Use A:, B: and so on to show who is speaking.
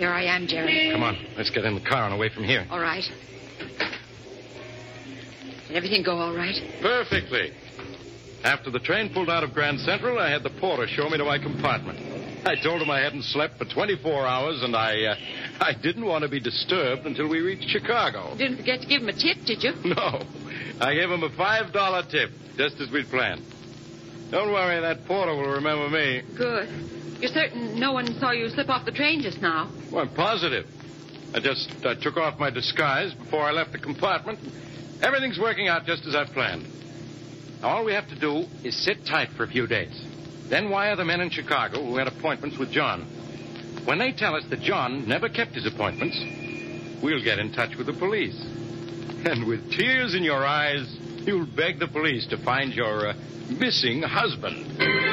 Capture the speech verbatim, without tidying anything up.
A: Here I am, Jerry.
B: Come on, let's get in the car and away from here.
A: All right. Did everything go all right?
B: Perfectly. After the train pulled out of Grand Central, I had the porter show me to my compartment. I told him I hadn't slept for twenty-four hours, and I uh, I didn't want to be disturbed until we reached Chicago.
A: You didn't forget to give him a tip, did you?
B: No. I gave him a five dollar tip, just as we'd planned. Don't worry, that porter will remember me.
A: Good. You're certain no one saw you slip off the train just now?
B: Well, I'm positive. I just uh, took off my disguise before I left the compartment. Everything's working out just as I planned. All we have to do is sit tight for a few days. Then wire the men in Chicago who had appointments with John. When they tell us that John never kept his appointments, we'll get in touch with the police. And with tears in your eyes, you'll beg the police to find your uh, missing husband.